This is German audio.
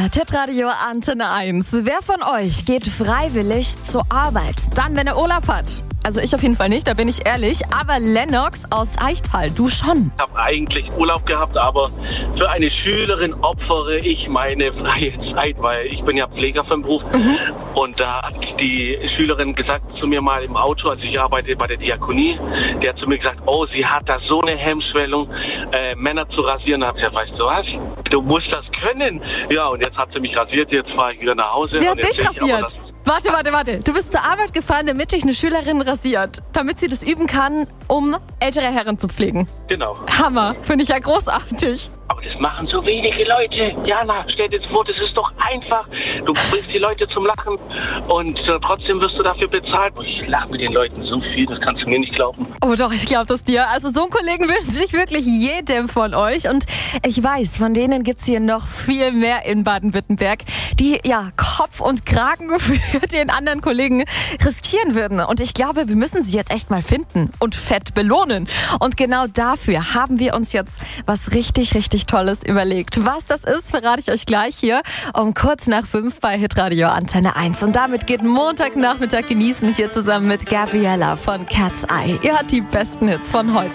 Hit Radio Antenne 1. Wer von euch geht freiwillig zur Arbeit? Dann, wenn er Urlaub hat. Also ich auf jeden Fall nicht, da bin ich ehrlich. Aber Lennox aus Eichtal, du schon. Ich habe eigentlich Urlaub gehabt, aber für eine Schülerin opfere ich meine freie Zeit, weil ich bin ja Pfleger vom Beruf. Und da hat die Schülerin gesagt zu mir mal im Auto, also ich arbeite bei der Diakonie, die hat zu mir gesagt, oh, sie hat da so eine Hemmschwellung, Männer zu rasieren. Da habe ich gesagt, weißt du was, du musst das können. Ja, und jetzt hat sie mich rasiert, jetzt fahre ich wieder nach Hause. Sie hat dich rasiert? Warte. Du bist zur Arbeit gefahren, damit dich eine Schülerin rasiert, damit sie das üben kann, um ältere Herren zu pflegen. Genau. Hammer, finde ich ja großartig. Aber das machen so wenige Leute. Jana, stell dir vor, das ist doch einfach. Du bringst die Leute zum Lachen und trotzdem wirst du dafür bezahlt. Ich lache mit den Leuten so viel, das kannst du mir nicht glauben. Oh doch, ich glaube das dir. Also so einen Kollegen wünsche ich wirklich jedem von euch. Und ich weiß, von denen gibt's hier noch viel mehr in Baden-Württemberg, die ja Kopf und Kragen für den anderen Kollegen riskieren würden. Und ich glaube, wir müssen sie jetzt echt mal finden und fett belohnen. Und genau dafür haben wir uns jetzt was richtig Tolles überlegt. Was das ist, verrate ich euch gleich hier um kurz nach 5 bei Hitradio Antenne 1. Und damit geht Montagnachmittag genießen hier zusammen mit Gabriella von Cat's Eye. Ihr habt die besten Hits von heute.